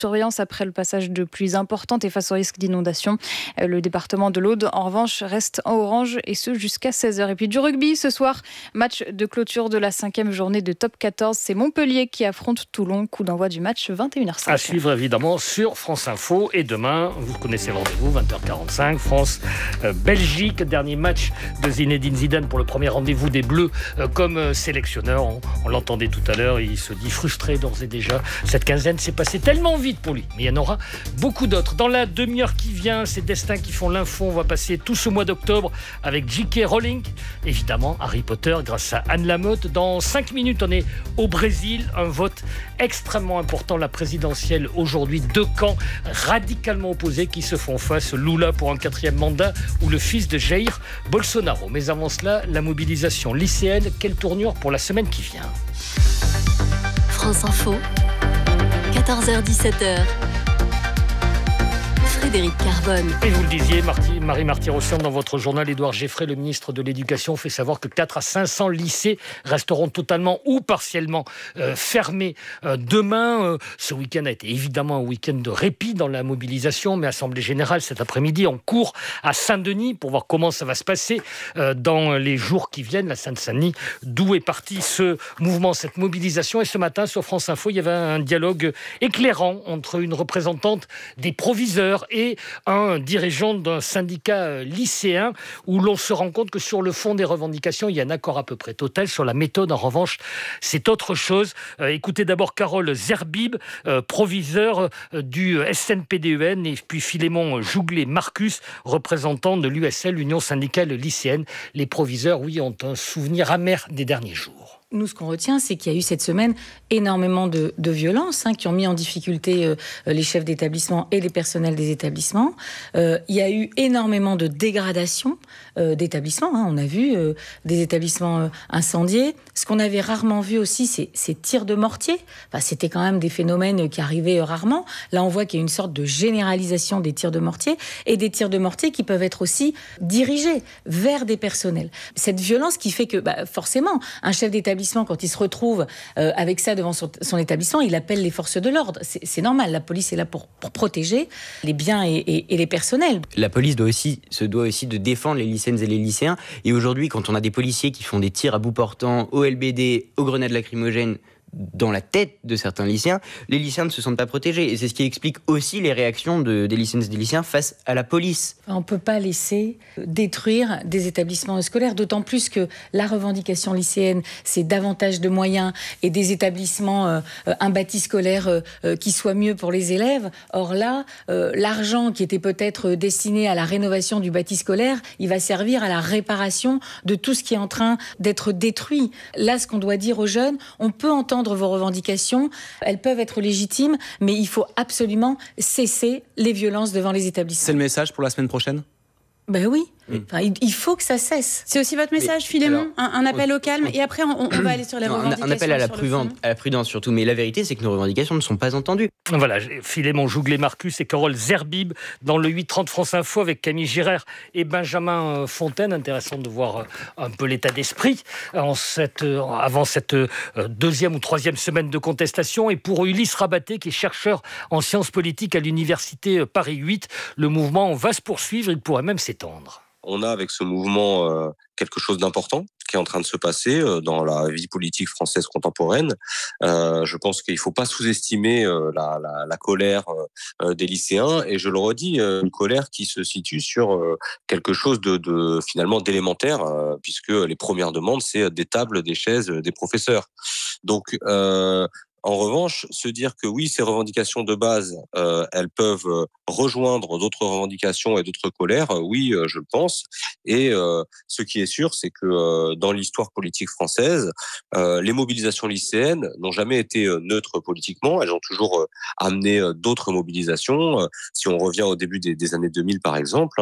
surveillance après le passage de pluies importantes et face au risque d'inondation. Le département de l'Aude, en revanche, reste en orange et ce jusqu'à 16h. Et puis du rugby ce soir, match de clôture de la 5e journée de Top 14. C'est Montpellier qui affronte Toulon. Coup d'envoi du match 21h05. À suivre évidemment sur France Info. Et demain, vous connaissez le rendez-vous, 20h45, France-Belgique. Dernier match de Zinedine Zidane pour le premier rendez-vous des Bleus comme sélectionneur. On l'entendait tout à l'heure, il se dit frustré d'ores et déjà. Cette quinzaine s'est passée tellement vite pour lui. Mais il y en aura beaucoup d'autres. Dans la demi-heure qui vient, c'est Destins qui font l'info. On va passer tout ce mois d'octobre avec J.K. Rowling. Évidemment, Harry Potter grâce à Anne Lamotte. Dans 5 minutes, on est au Brésil. Un vote extrêmement important, la présidentielle aujourd'hui. 2 camps radicalement opposés qui se font face. Lula pour un 4e mandat ou le fils de Jair Bolsonaro. Mais avant cela, la mobilisation lycéenne. Quelle tournure pour la semaine qui vient? France Info, 14h-17h. Frédéric Carbone. Et vous le disiez, Marie Marty-Rossian, dans votre journal, Édouard Geffray, le ministre de l'Éducation, fait savoir que 400 à 500 lycées resteront totalement ou partiellement fermés demain. Ce week-end a été évidemment un week-end de répit dans la mobilisation, mais Assemblée Générale cet après-midi en cours à Saint-Denis pour voir comment ça va se passer dans les jours qui viennent, la Seine-Saint-Denis, d'où est parti ce mouvement, cette mobilisation. Et ce matin, sur France Info, il y avait un dialogue éclairant entre une représentante des proviseurs et un dirigeant d'un syndicat lycéen où l'on se rend compte que sur le fond des revendications, il y a un accord à peu près total. Sur la méthode, en revanche, c'est autre chose. Écoutez d'abord Carole Zerbib, proviseur du SNPDEN, et puis Philémon Jouglet-Marcus, représentant de l'USL, l'Union syndicale lycéenne. Les proviseurs, oui, ont un souvenir amer des derniers jours. Nous, ce qu'on retient, c'est qu'il y a eu cette semaine énormément de violences qui ont mis en difficulté les chefs d'établissement et les personnels des établissements. Il y a eu énormément de dégradation d'établissements. On a vu des établissements incendiés. Ce qu'on avait rarement vu aussi, c'est ces tirs de mortier. Enfin, c'était quand même des phénomènes qui arrivaient rarement. Là, on voit qu'il y a une sorte de généralisation des tirs de mortier et des tirs de mortier qui peuvent être aussi dirigés vers des personnels. Cette violence qui fait que, forcément, un chef d'établissement, quand il se retrouve avec ça devant son établissement, il appelle les forces de l'ordre. C'est normal, la police est là pour protéger les biens et les personnels. La police se doit aussi de défendre les lycéennes et les lycéens. Et aujourd'hui, quand on a des policiers qui font des tirs à bout portant, au LBD, aux grenades lacrymogènes, dans la tête de certains lycéens, les lycéens ne se sentent pas protégés. Et c'est ce qui explique aussi les réactions des lycéennes et des lycéens face à la police. On ne peut pas laisser détruire des établissements scolaires, d'autant plus que la revendication lycéenne, c'est davantage de moyens et des établissements, un bâti scolaire qui soit mieux pour les élèves. Or là, l'argent qui était peut-être destiné à la rénovation du bâti scolaire, il va servir à la réparation de tout ce qui est en train d'être détruit. Là, ce qu'on doit dire aux jeunes, on peut entendre vos revendications, elles peuvent être légitimes, mais il faut absolument cesser les violences devant les établissements. C'est le message pour la semaine prochaine ? Ben oui. Enfin, il faut que ça cesse. C'est aussi votre message, Philémon, un appel au calme, et après on va aller sur les revendications. Un appel à la prudence surtout, mais la vérité c'est que nos revendications ne sont pas entendues. Voilà, Philémon Jouglet-Marcus et Carole Zerbib dans le 8h30 France Info avec Camille Girard et Benjamin Fontaine. Intéressant de voir un peu l'état d'esprit avant cette deuxième ou troisième semaine de contestation. Et pour Ulysse Rabaté, qui est chercheur en sciences politiques à l'université Paris 8, le mouvement va se poursuivre, il pourrait même s'étendre. On a avec ce mouvement quelque chose d'important qui est en train de se passer dans la vie politique française contemporaine. Je pense qu'il ne faut pas sous-estimer la colère des lycéens, et je le redis, une colère qui se situe sur quelque chose de finalement d'élémentaire, puisque les premières demandes, c'est des tables, des chaises, des professeurs. Donc en revanche, se dire que oui, ces revendications de base, elles peuvent rejoindre d'autres revendications et d'autres colères, oui, je le pense. Et ce qui est sûr, c'est que dans l'histoire politique française, les mobilisations lycéennes n'ont jamais été neutres politiquement. Elles ont toujours amené d'autres mobilisations. Si on revient au début des années 2000, par exemple,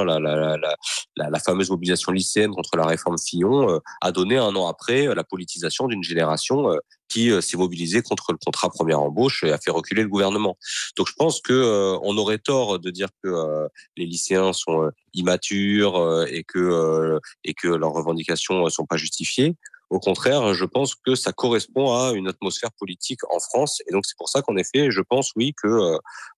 la fameuse mobilisation lycéenne contre la réforme Fillon a donné un an après la politisation d'une génération qui s'est mobilisée contre le contrat première embauche et a fait reculer le gouvernement. Donc je pense que on aurait tort de dire que les lycéens sont immatures et que leurs revendications sont pas justifiées. Au contraire, je pense que ça correspond à une atmosphère politique en France. Et donc, c'est pour ça qu'en effet, je pense, oui, que